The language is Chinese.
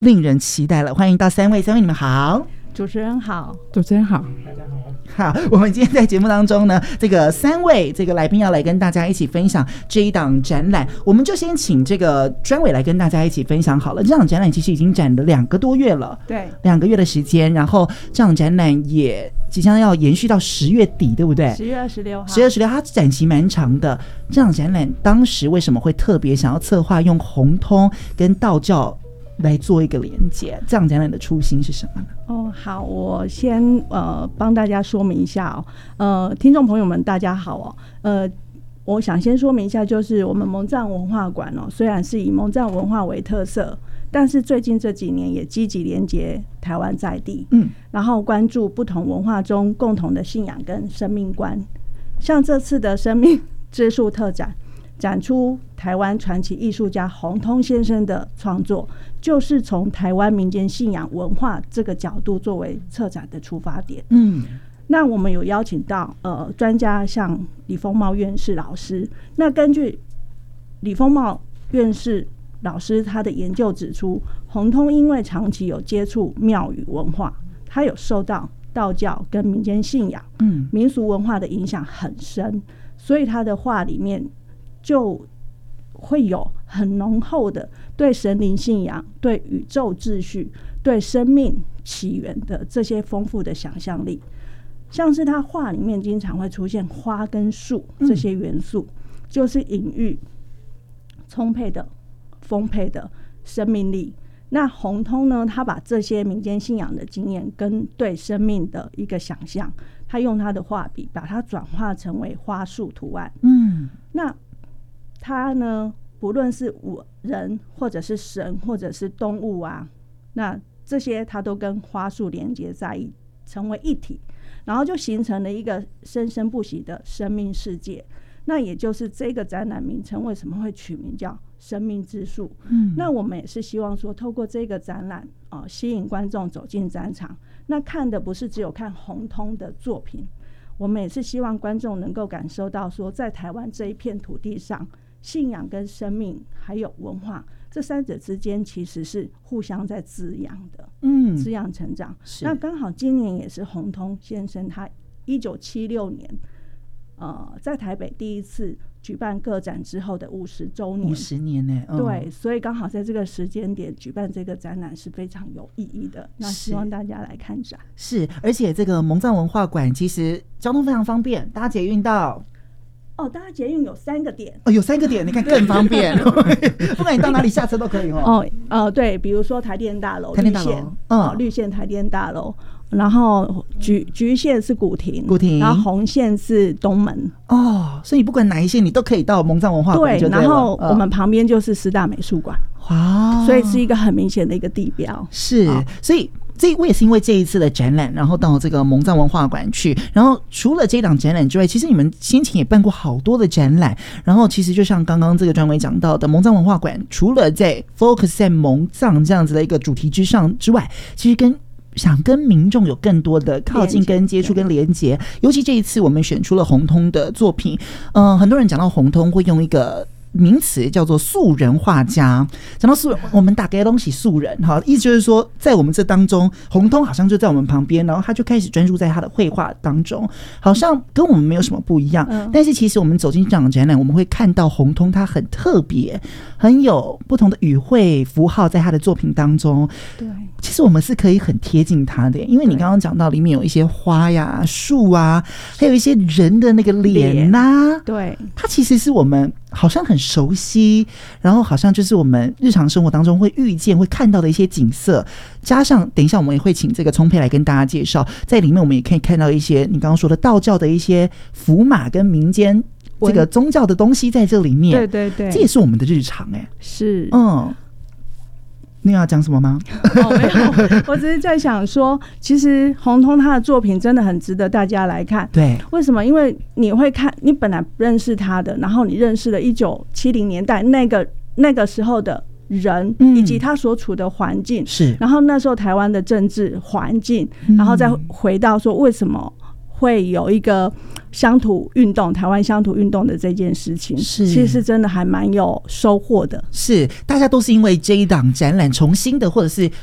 令人期待了。欢迎到三位你们好。 主持人好。 主持人好。 大家好。好，我们今天在节目当中呢，这个三位这个来宾要来跟大家一起分享这一档展览，我们就先请这个专委来跟大家一起分享好了。这档展览其实已经展了2个多月了， 对 ，2个月的时间，然后这档展览也即将要延续到10月底，对不对 ？10月26号。 10月16号，它展期蛮长的。这档展览当时为什么会特别想要策划用红通跟道教来做一个连结？这样展览的初心是什么呢？ 好，我先帮大家说明一下听众朋友们大家好我想先说明一下，就是我们蒙藏文化馆虽然是以蒙藏文化为特色，但是最近这几年也积极连结台湾在地，然后关注不同文化中共同的信仰跟生命观。像这次的生命之树特展，展出台湾传奇艺术家洪通先生的创作，就是从台湾民间信仰文化这个角度作为策展的出发点。那我们有邀请到专家，像李丰茂院士老师。那根据李丰茂院士老师他的研究指出，洪通因为长期有接触庙宇文化，他有受到道教跟民间信仰、民俗文化的影响很深，所以他的画里面就会有很浓厚的对神灵信仰、对宇宙秩序、对生命起源的这些丰富的想象力。像是他画里面经常会出现花跟树这些元素，就是隐喻充沛的、丰沛的生命力。那洪通呢，他把这些民间信仰的经验跟对生命的一个想象，他用他的画笔把它转化成为花树图案。那他呢，不论是人或者是神或者是动物那这些他都跟花树连接在一起，成为一体，然后就形成了一个生生不息的生命世界。那也就是这个展览名称为什么会取名叫生命之树。那我们也是希望说，透过这个展览吸引观众走进展场，那看的不是只有看洪通的作品，我们也是希望观众能够感受到说，在台湾这一片土地上，信仰跟生命还有文化这三者之间其实是互相在滋养的，滋养成长。那刚好今年也是洪通先生他1976年在台北第一次举办个展之后的50周年。50 年呢？ 对，所以刚好在这个时间点举办这个展览是非常有意义的。那希望大家来看展。是， 而且这个蒙藏文化馆其实交通非常方便，搭捷运到。 大家捷运有3个点有3个点，你看更方便不管你到哪里下车都可以对，比如说台电大楼、绿线台电大楼，然后橘线是古亭，然后红线是东门所以你不管哪一线你都可以到蒙藏文化馆。 对，然后我们旁边就是师大美术馆，所以是一个很明显的一个地标。是， 所以我也是因为这一次的展览，然后到这个蒙藏文化馆去。然后除了这档展览之外，其实你们先前也办过好多的展览。然后其实就像刚刚这个专委讲到的，蒙藏文化馆除了在 focus 在蒙藏这样子的一个主题之上之外，其实想跟民众有更多的靠近跟接触跟连结。尤其这一次我们选出了洪通的作品，很多人讲到洪通会用一个名词叫做素人画家。讲到素人，我们大概都是素人意思就是说，在我们这当中，洪通好像就在我们旁边，然后他就开始专注在他的绘画当中，好像跟我们没有什么不一样。但是其实我们走进这场展览，我们会看到洪通他很特别，很有不同的语汇符号在他的作品当中。对，其实我们是可以很贴近他的，因为你刚刚讲到里面有一些花呀、树啊，还有一些人的那个脸对，他其实是我们好像很熟悉，然后好像就是我们日常生活当中会遇见会看到的一些景色，加上等一下我们也会请这个聪佩来跟大家介绍，在里面我们也可以看到一些你刚刚说的道教的一些符码跟民间这个宗教的东西在这里面。对对对，这也是我们的日常是你要讲什么吗？ 没有，我只是在想说，其实洪通他的作品真的很值得大家来看。对，为什么？因为你会看，你本来不认识他的，然后你认识了1970年代那个时候的人，以及他所处的环境，是，然后那时候台湾的政治环境，然后再回到说为什么会有一个乡土运动，台湾乡土运动的这件事情， 是其实真的还蛮有收获的。 是大家都是因为这一档展览重新的或者是